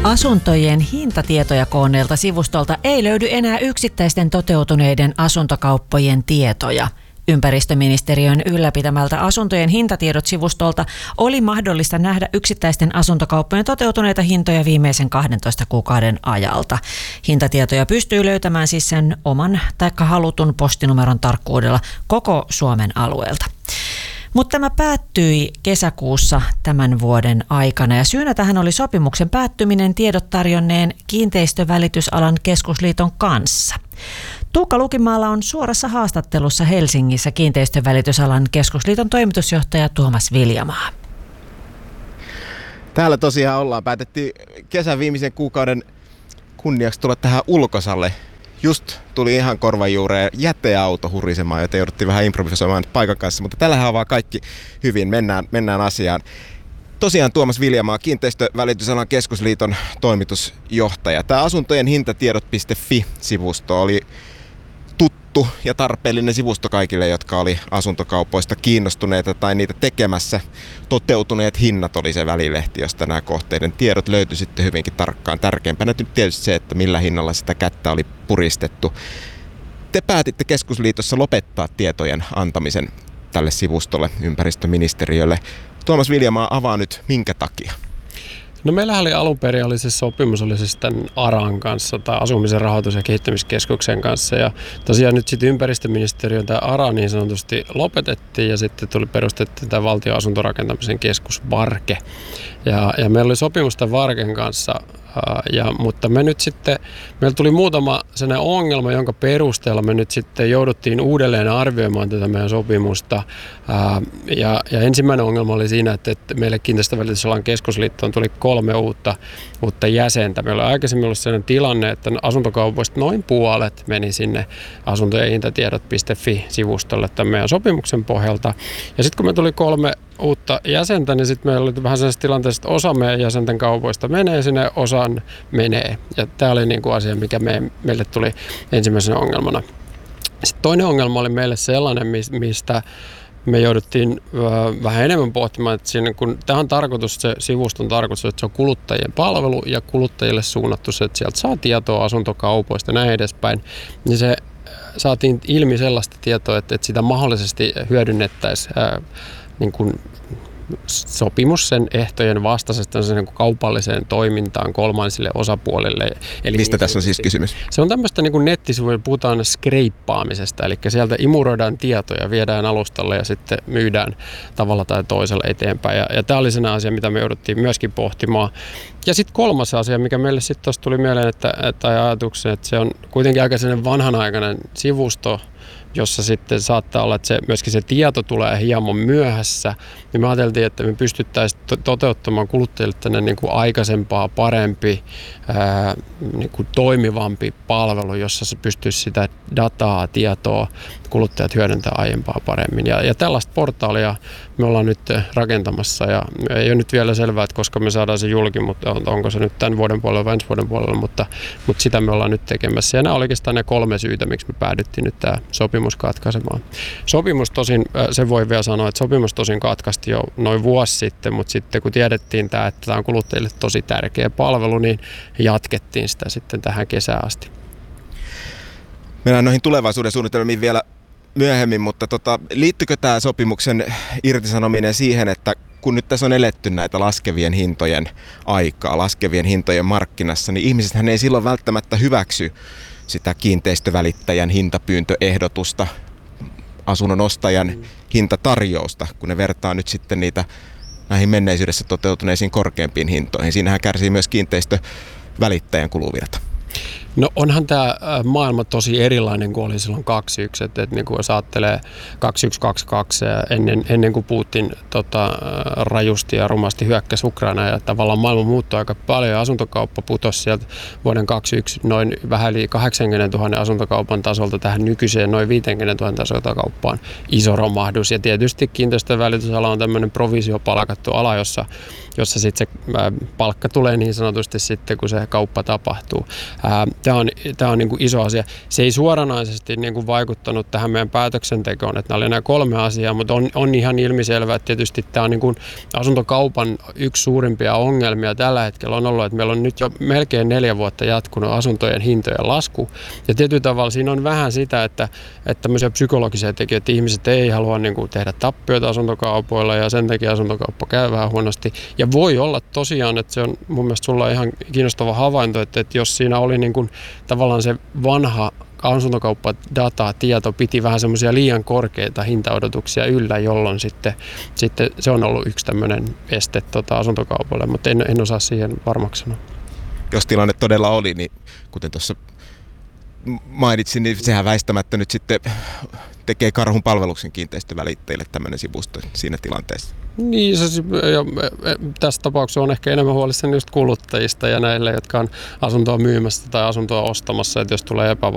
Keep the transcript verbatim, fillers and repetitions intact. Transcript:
Asuntojen hintatietoja koonneelta sivustolta ei löydy enää yksittäisten toteutuneiden asuntokauppojen tietoja. Ympäristöministeriön ylläpitämältä asuntojen hintatiedot sivustolta oli mahdollista nähdä yksittäisten asuntokauppojen toteutuneita hintoja viimeisen kahdentoista kuukauden ajalta. Hintatietoja pystyy löytämään siis sen oman tai halutun postinumeron tarkkuudella koko Suomen alueelta. Mutta tämä päättyi kesäkuussa tämän vuoden aikana ja syynä tähän oli sopimuksen päättyminen tiedot tarjonneen kiinteistövälitysalan keskusliiton kanssa. Tuukka Lukimaala on suorassa haastattelussa Helsingissä kiinteistövälitysalan keskusliiton toimitusjohtaja Tuomas Viljamaa. Täällä tosiaan ollaan. Päätettiin kesän viimeisen kuukauden kunniaksi tulla tähän ulkosalle. Just tuli ihan korvan juureen jäteauto hurisemaan, joten jouduttiin vähän improvisoimaan paikan kanssa, mutta tällähän on vaan kaikki hyvin. Mennään, mennään asiaan. Tosiaan Tuomas Viljamaa, kiinteistövälitysalan keskusliiton toimitusjohtaja. Tämä asuntojen hintatiedot piste fi-sivusto oli tuttu ja tarpeellinen sivusto kaikille, jotka oli asuntokaupoista kiinnostuneita tai niitä tekemässä. Toteutuneet hinnat oli se välilehti, josta nämä kohteiden tiedot löytyi sitten hyvinkin tarkkaan. Tärkeimpänä nyt tietysti se, että millä hinnalla sitä kättä oli puristettu. Te päätitte keskusliitossa lopettaa tietojen antamisen tälle sivustolle, ympäristöministeriölle. Tuomas Viljamaa, avaa nyt minkä takia? No meillähän oli alun perin oli se sopimus oli siis tämän ARAn kanssa tai Asumisen rahoitus- ja kehittämiskeskuksen kanssa ja tosiaan nyt sitten ympäristöministeriön tämä ARA niin sanotusti lopetettiin ja sitten tuli perustettiin tämä valtion asuntorakentamisen keskus VARKE ja, ja meillä oli sopimus tämän VARKen kanssa. Ja, mutta me nyt sitten, meillä tuli muutama sellainen ongelma, jonka perusteella me nyt sitten jouduttiin uudelleen arvioimaan tätä meidän sopimusta. Ää, ja, ja ensimmäinen ongelma oli siinä, että, että meille kiinteistövälitysalan keskusliittoon tuli kolme uutta, uutta jäsentä. Meillä oli aikaisemmin ollut sellainen tilanne, että asuntokaupoista noin puolet meni sinne asuntojen hintatiedot piste fi-sivustolle tämän meidän sopimuksen pohjalta. Ja sitten kun me tuli kolme uutta jäsentä, niin sitten meillä oli vähän sellaisessa tilanteessa, että osa meidän jäsenten kaupoista menee sinne, osan menee. Ja tämä oli niin kuin asia, mikä me, meille tuli ensimmäisenä ongelmana. Sitten toinen ongelma oli meille sellainen, mistä me jouduttiin vähän enemmän pohtimaan, että siinä, kun tämä on tarkoitus, se sivuston tarkoitus, että se on kuluttajien palvelu ja kuluttajille suunnattu se, että sieltä saa tietoa asuntokaupoista ja näin edespäin, niin se saatiin ilmi sellaista tietoa, että, että sitä mahdollisesti hyödynnettäisiin niin kuin sopimus sen ehtojen vastaisesti niin kuin kaupalliseen toimintaan kolmansille osapuolille. Eli mistä niin, tässä on siis kysymys? Se on tämmöistä niin kuin nettisivuilla puhutaan skreippaamisesta, eli sieltä imuroidaan tietoja, viedään alustalle ja sitten myydään tavalla tai toisella eteenpäin. Ja, ja tämä oli sen asia, mitä me jouduttiin myöskin pohtimaan. Ja sitten kolmas asia, mikä meille sitten tuossa tuli mieleen, että, että ajatuksen, että se on kuitenkin aika sellainen vanhanaikainen sivusto, jossa sitten saattaa olla, että se, myöskin se tieto tulee hieman myöhässä, niin me ajateltiin, että me pystyttäisiin to- toteuttamaan kuluttajille tänne niin kuin aikaisempaa, parempi, ää, niin kuin toimivampi palvelu, jossa se pystyisi sitä dataa, tietoa kuluttajat hyödyntämään aiempaa paremmin. Ja, ja tällaista portaalia me ollaan nyt rakentamassa ja ei ole nyt vielä selvää, että koska me saadaan se julki, mutta onko se nyt tämän vuoden puolella vai ensi vuoden puolella, mutta, mutta sitä me ollaan nyt tekemässä. Ja nämä oli oikeastaan ne kolme syytä, miksi me päädyttiin nyt tämä sopimus katkaisemaan. Sopimus tosin, se voi vielä sanoa, että sopimus tosin katkaisesti jo noin vuosi sitten, mutta sitten kun tiedettiin tämä, että tämä on kuluttajille tosi tärkeä palvelu, niin jatkettiin sitä sitten tähän kesään asti. Mennään noihin tulevaisuuden suunnitelmiin vielä myöhemmin, mutta tota, liittyykö tämä sopimuksen irtisanominen siihen, että kun nyt tässä on eletty näitä laskevien hintojen aikaa, laskevien hintojen markkinassa, niin ihmisethän ei silloin välttämättä hyväksy sitä kiinteistövälittäjän hintapyyntöehdotusta, asunnon ostajan mm. hintatarjousta, kun ne vertaa nyt sitten niitä näihin menneisyydessä toteutuneisiin korkeampiin hintoihin. Siinähän kärsii myös kiinteistövälittäjän kuluvirta. No onhan tämä maailma tosi erilainen kuin oli silloin kaksikymmentäyksi, että, että niin kuin jos ajattelee kaksikymmentäyksi kaksikymmentäkaksi ennen, ennen kuin Putin tota, rajusti ja rumasti hyökkäsi Ukrainaan ja tavallaan maailma muuttui aika paljon ja asuntokauppa putosi sieltä vuoden kaksikymmentäyksi noin vähän yli kahdeksankymmentätuhatta asuntokaupan tasolta tähän nykyiseen noin viisikymmentätuhatta asuntokauppaan iso romahdus ja tietysti kiinteistövälitysala on tämmöinen provisiopalkattu ala, jossa jossa sitten se palkka tulee niin sanotusti sitten, kun se kauppa tapahtuu. Tämä on, tämä on niin kuin iso asia. Se ei suoranaisesti niin kuin vaikuttanut tähän meidän päätöksentekoon, että nämä oli nämä kolme asiaa, mutta on, on ihan ilmiselvää, että tietysti tämä on niin kuin asuntokaupan yksi suurimpia ongelmia tällä hetkellä on ollut, että meillä on nyt jo melkein neljä vuotta jatkunut asuntojen hintojen lasku. Ja tietyllä tavalla siinä on vähän sitä, että, että tämmöisiä psykologisia tekijöitä, että ihmiset ei halua niin kuin tehdä tappioita asuntokaupoilla ja sen takia asuntokauppa käy vähän huonosti. Ja voi olla tosiaan, että se on mun mielestä sulla ihan kiinnostava havainto, että, että jos siinä oli niin kuin tavallaan se vanha asuntokauppadata, tieto piti vähän semmoisia liian korkeita hintaodotuksia yllä, jolloin sitten, sitten se on ollut yksi tämmöinen este tota, asuntokaupalle, mutta en, en osaa siihen varmaksi sanoa. Jos tilanne todella oli, niin kuten tuossa mainitsin, niin sehän väistämättä nyt sitten tekee karhun palveluksen kiinteistövälittäjille tämmöinen sivusto siinä tilanteessa. Niin, se, ja tässä tapauksessa on ehkä enemmän huolissani just kuluttajista ja näille, jotka on asuntoa myymässä tai asuntoa ostamassa, että jos tulee epävarmuutta